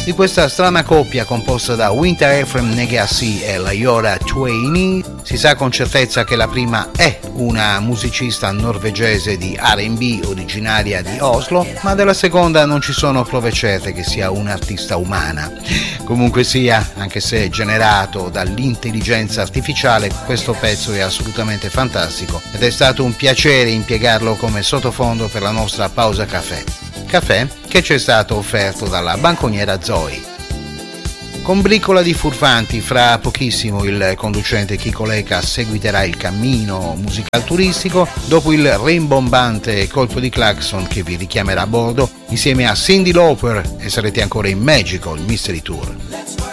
Di questa strana coppia composta da Winter Ephraim Negassi e Leora Twain si sa con certezza che la prima è una musicista norvegese di R&B originaria di Oslo, ma della seconda non ci sono prove certe che sia un'artista umana. Comunque sia, anche se generato dall'intelligenza artificiale, questo pezzo è assolutamente fantastico ed è stato un piacere impiegarlo come sottofondo per la nostra pausa caffè. Caffè che ci è stato offerto dalla banconiera Zoe. Con briccola di furfanti, fra pochissimo il conducente Chico Leca seguiterà il cammino musical turistico dopo il rimbombante colpo di clacson che vi richiamerà a bordo insieme a Cyndi Lauper e sarete ancora in Magical Mystery Tour.